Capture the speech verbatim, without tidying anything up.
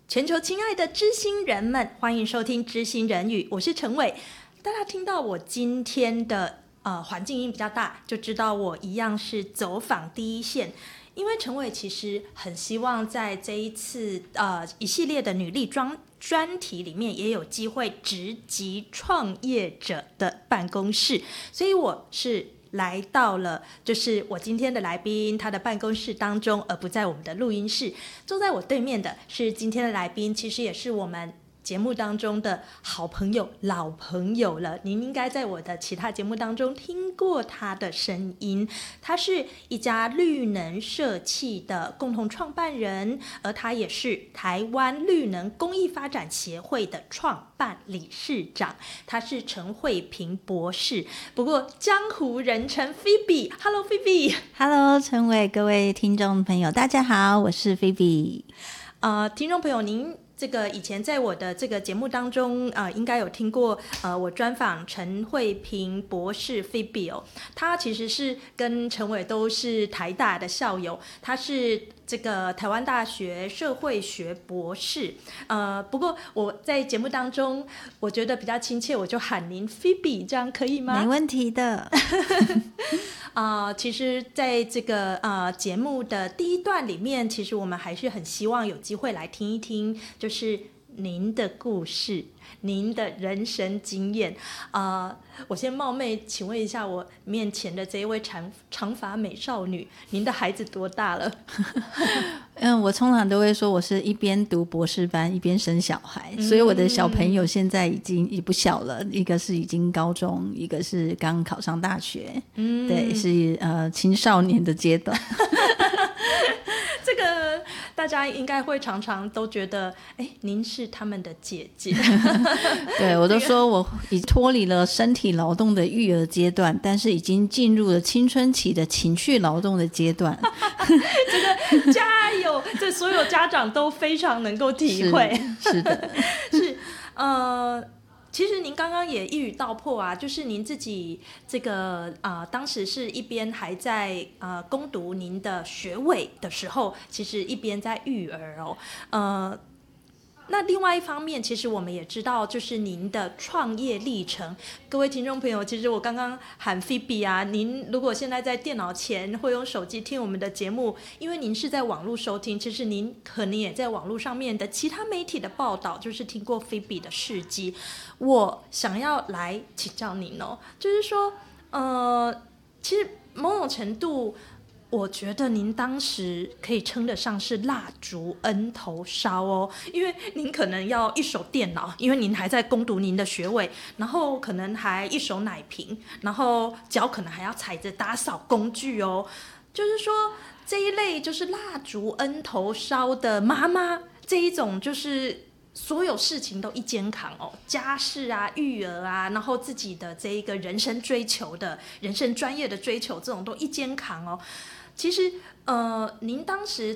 全球亲爱的知心人们，欢迎收听知心人语，我是陈伟。大家听到我今天的呃环境音比较大，就知道我一样是走访第一线。因为陈伟其实很希望在这一次呃一系列的女力专专题里面，也有机会直击创业者的办公室，所以我是来到了就是我今天的来宾他的办公室当中，而不在我们的录音室。坐在我对面的是今天的来宾，其实也是我们节目当中的好朋友老朋友了，您应该在我的其他节目当中听过他的声音。他是一家绿能社企的共同创办人，而他也是台湾绿能公益发展协会的创办理事长，他是陈慧萍博士，不过江湖人称 Phoebe。 Hello Phoebe。 Hello 陈伟，各位听众朋友大家好，我是 Phoebe。 呃，听众朋友，您这个以前在我的这个节目当中，呃，应该有听过，呃，我专访陈慧萍博士 Phoebe 哦，他其实是跟陈伟都是台大的校友，他是这个台湾大学社会学博士，呃，不过我在节目当中，我觉得比较亲切，我就喊您 Phoebe， 这样可以吗？ 没问题的。 呃，其实在这个呃节目的第一段里面，其实我们还是很希望有机会来听一听，就是您的故事，您的人生经验。呃，我先冒昧请问一下，我面前的这一位长长发美少女，您的孩子多大了？ 嗯，我通常都会说，我是一边读博士班一边生小孩，嗯、所以我的小朋友现在已经也不小了，一个是已经高中，一个是刚考上大学，嗯，对，是呃青少年的阶段。 这个大家应该会常常都觉得，哎，您是他们的姐姐。 对，我都说我已脱离了身体劳动的育儿阶段，但是已经进入了青春期的情绪劳动的阶段。 这个加油，这所有家长都非常能够体会。 是, 是的， 是呃。其实您刚刚也一语道破啊，就是您自己这个呃，当时是一边还在呃攻读您的学位的时候，其实一边在育儿哦，呃。那另外一方面，其实我们也知道，就是您的创业历程。各位听众朋友，其实我刚刚喊 Phoebe 啊，您如果现在在电脑前或用手机听我们的节目，因为您是在网络收听，其实您可能也在网络上面的其他媒体的报道，就是听过 Phoebe 的事迹。我想要来请教您哦，就是说，呃，其实某种程度，我觉得您当时可以称得上是蜡烛恩头烧哦，因为您可能要一手电脑，因为您还在攻读您的学位，然后可能还一手奶瓶，然后脚可能还要踩着打扫工具哦。就是说这一类就是蜡烛恩头烧的妈妈，这一种就是所有事情都一肩扛哦，家事啊、育儿啊，然后自己的这一个人生追求的人生专业的追求，这种都一肩扛哦。其实呃，您当时